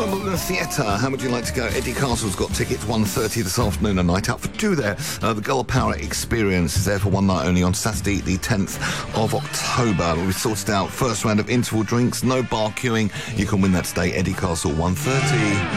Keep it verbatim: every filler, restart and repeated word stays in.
Wimbledon Theatre. How would you like to go? Eddie Castle's got tickets, one thirty this afternoon, a night out for two there. Uh, the Gull Power Experience is there for one night only on Saturday, the tenth of October. We've sorted out first round of interval drinks, no bar queuing. You can win that today, Eddie Castle, one thirty.